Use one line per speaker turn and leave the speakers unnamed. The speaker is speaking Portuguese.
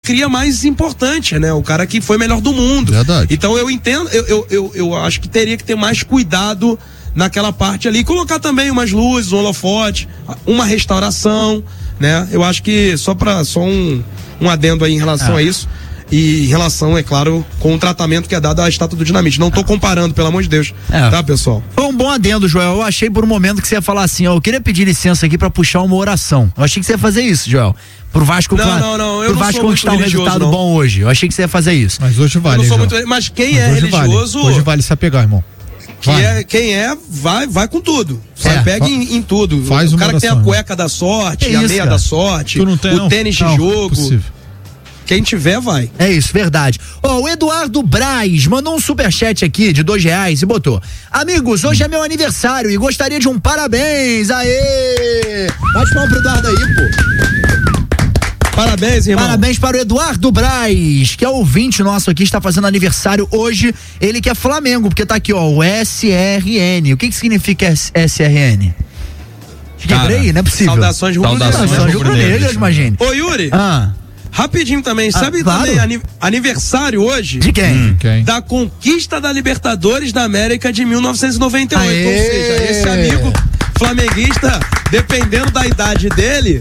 cria mais importante, né? O cara que foi melhor do mundo.
Verdade.
Então eu entendo, eu acho que teria que ter mais cuidado naquela parte ali, colocar também umas luzes, um holofote, uma restauração, né? Eu acho que só um adendo aí em relação a isso. E em relação, é claro, com o tratamento que é dado à estátua do Dinamite. Não tô comparando, pelo amor de Deus. Tá, pessoal?
Foi um bom adendo, Joel. Eu achei por um momento que você ia falar assim, ó, eu queria pedir licença aqui pra puxar uma oração. Eu achei que você ia fazer isso, Joel. Pro Vasco,
pro
Vasco conquistar um resultado bom hoje. Eu achei que você ia fazer isso.
Mas hoje vale.
Eu não sou muito, mas quem é religioso.
Hoje vale se apegar, irmão.
Vai com tudo. Pega em tudo.
Faz
o cara que tem a
oração,
cueca da sorte, a meia
cara?
da sorte,
Tu não tem,
o tênis de jogo.
Possível.
Quem tiver, vai.
É isso, verdade. O Eduardo Braz mandou um superchat aqui de R$2 e botou: amigos, hoje é meu aniversário e gostaria de um parabéns. Aê! Bate palma pro Eduardo aí, pô.
Parabéns, irmão.
Parabéns para o Eduardo Braz, que é ouvinte nosso aqui, está fazendo aniversário hoje. Ele que é Flamengo, porque tá aqui, ó, o SRN. O que significa SRN? Quebrei, não é possível.
Saudações
rubro-negras, imagine.
Ô, Yuri. Rapidinho também, sabe
claro.
também aniversário hoje?
De quem?
Da conquista da Libertadores da América de 1998.
Aê!
Ou seja, esse amigo flamenguista, dependendo da idade dele,